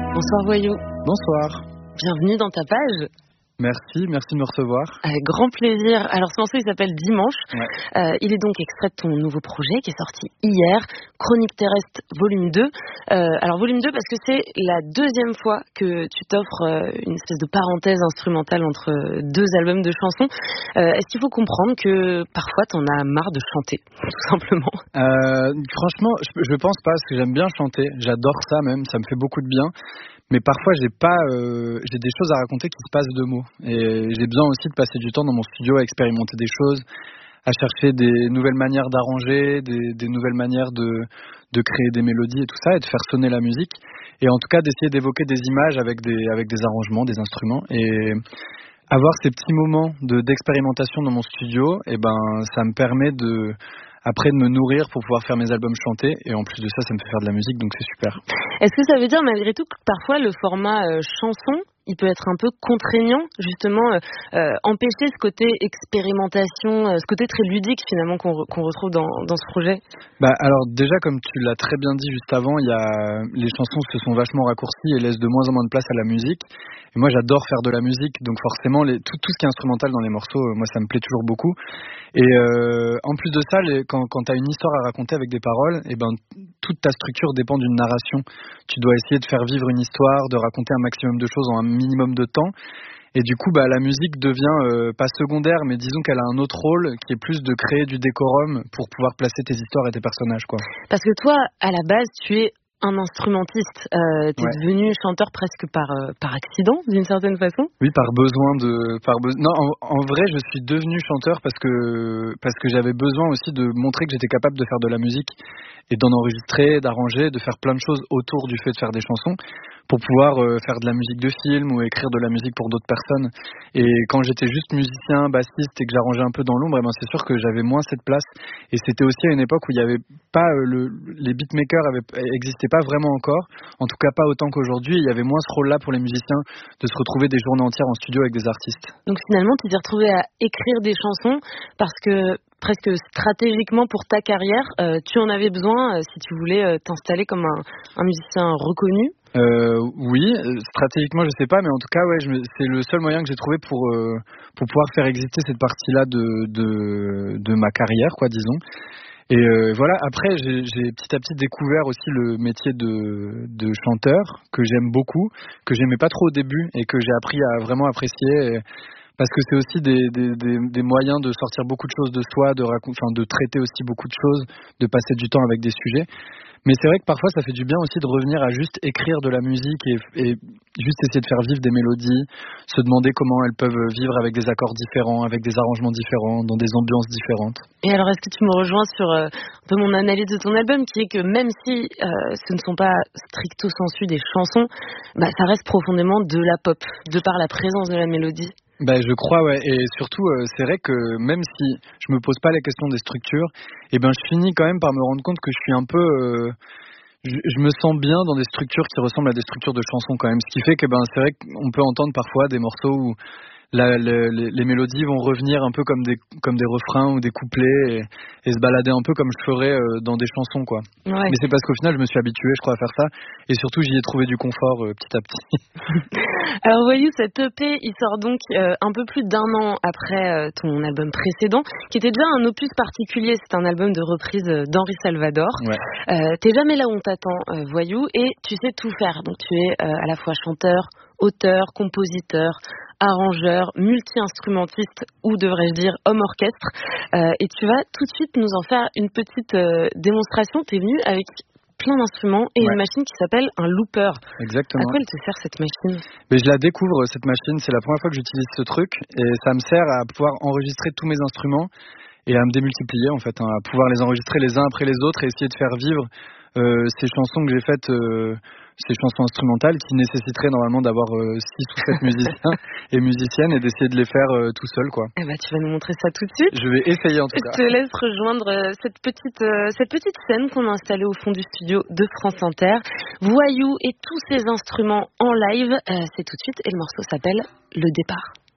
Bonsoir Voyou. Bonsoir. Bienvenue dans ta page. Merci de me recevoir. Avec grand plaisir. Alors ce morceau il s'appelle Dimanche. Ouais. Il est donc extrait de ton nouveau projet qui est sorti hier, Chronique terrestre volume 2. Alors volume 2 parce que c'est la deuxième fois que tu t'offres une espèce de parenthèse instrumentale entre deux albums de chansons. Est-ce qu'il faut comprendre que parfois t'en as marre de chanter, tout simplement? Franchement, je pense pas parce que j'aime bien chanter. J'adore ça même, ça me fait beaucoup de bien. Mais parfois j'ai des choses à raconter qui se passent de mots. Et j'ai besoin aussi de passer du temps dans mon studio à expérimenter des choses, à chercher des nouvelles manières d'arranger, des nouvelles manières de créer des mélodies et tout ça, et de faire sonner la musique. Et en tout cas d'essayer d'évoquer des images avec des arrangements, des instruments. Et avoir ces petits moments d'expérimentation dans mon studio, et ben ça me permet après de me nourrir pour pouvoir faire mes albums chantés, et en plus de ça, ça me fait faire de la musique, donc c'est super. Est-ce que ça veut dire malgré tout que parfois le format chanson, il peut être un peu contraignant, justement, empêcher ce côté expérimentation, ce côté très ludique finalement qu'on retrouve dans ce projet? Alors déjà, comme tu l'as très bien dit juste avant, les chansons se sont vachement raccourcies et laissent de moins en moins de place à la musique. Et moi, j'adore faire de la musique, donc forcément, tout ce qui est instrumental dans les morceaux, moi, ça me plaît toujours beaucoup. Et en plus de ça, quand tu as une histoire à raconter avec des paroles, et ben toute ta structure dépend d'une narration. Tu dois essayer de faire vivre une histoire, de raconter un maximum de choses en un minimum de temps. Et du coup, la musique devient pas secondaire, mais disons qu'elle a un autre rôle qui est plus de créer du décorum pour pouvoir placer tes histoires et tes personnages, quoi. Parce que toi, à la base, tu es un instrumentiste. T'es Ouais. devenu chanteur presque par accident, d'une certaine façon. Oui, par besoin Non, en vrai, je suis devenu chanteur parce que j'avais besoin aussi de montrer que j'étais capable de faire de la musique et d'en enregistrer, d'arranger, de faire plein de choses autour du fait de faire des chansons pour pouvoir faire de la musique de film ou écrire de la musique pour d'autres personnes. Et quand j'étais juste musicien, bassiste et que j'arrangeais un peu dans l'ombre, c'est sûr que j'avais moins cette place. Et c'était aussi à une époque où il n'y avait pas les beatmakers n'existaient pas vraiment encore, en tout cas pas autant qu'aujourd'hui. Il y avait moins ce rôle-là pour les musiciens de se retrouver des journées entières en studio avec des artistes. Donc finalement, tu t'es retrouvé à écrire des chansons parce que presque stratégiquement pour ta carrière, tu en avais besoin si tu voulais t'installer comme un musicien reconnu. Oui, stratégiquement je sais pas, mais en tout cas c'est le seul moyen que j'ai trouvé pour pouvoir faire exister cette partie-là de ma carrière, quoi, disons. Et voilà, après j'ai petit à petit découvert aussi le métier de chanteur que j'aime beaucoup, que j'aimais pas trop au début et que j'ai appris à vraiment apprécier. Parce que c'est aussi des moyens de sortir beaucoup de choses de soi, de traiter aussi beaucoup de choses, de passer du temps avec des sujets. Mais c'est vrai que parfois ça fait du bien aussi de revenir à juste écrire de la musique et juste essayer de faire vivre des mélodies, se demander comment elles peuvent vivre avec des accords différents, avec des arrangements différents, dans des ambiances différentes. Et alors est-ce que tu me rejoins sur un peu mon analyse de ton album qui est que même si ce ne sont pas stricto sensu des chansons, ça reste profondément de la pop, de par la présence de la mélodie? Je crois, ouais. Et surtout, c'est vrai que même si je me pose pas la question des structures, je finis quand même par me rendre compte que je suis un peu... je me sens bien dans des structures qui ressemblent à des structures de chansons quand même. Ce qui fait que c'est vrai qu'on peut entendre parfois des morceaux où les mélodies vont revenir un peu comme des refrains ou des couplets et se balader un peu comme je ferais dans des chansons, quoi. Ouais. Mais c'est parce qu'au final, je me suis habitué, je crois, à faire ça. Et surtout, j'y ai trouvé du confort petit à petit. Alors Voyou, cet EP, il sort donc un peu plus d'un an après ton album précédent, qui était déjà un opus particulier. C'est un album de reprise d'Henri Salvador. Ouais. T'es jamais là où on t'attend, Voyou, et tu sais tout faire. Donc tu es à la fois chanteur, auteur, compositeur, arrangeur, multi-instrumentiste, ou devrais-je dire homme orchestre. Et tu vas tout de suite nous en faire une petite démonstration. T'es venu avec plein d'instruments et une machine qui s'appelle un looper. Exactement. À quoi elle te sert cette machine? Je la découvre, cette machine, c'est la première fois que j'utilise ce truc et ça me sert à pouvoir enregistrer tous mes instruments et à me démultiplier en fait, à pouvoir les enregistrer les uns après les autres et essayer de faire vivre ces chansons que j'ai faites, ces chansons instrumentales qui nécessiteraient normalement d'avoir 6 ou 7 musiciens et musiciennes et d'essayer de les faire tout seul, quoi. Tu vas nous montrer ça tout de suite. Je vais essayer en tout cas. Je te laisse rejoindre cette petite scène qu'on a installée au fond du studio de France Inter. Voyou et tous ses instruments en live, c'est tout de suite et le morceau s'appelle Le Départ.